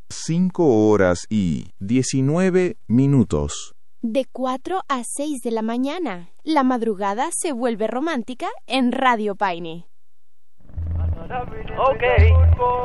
5:19. De 4 a 6 de la mañana. La madrugada se vuelve romántica en Radio Paine. Okay.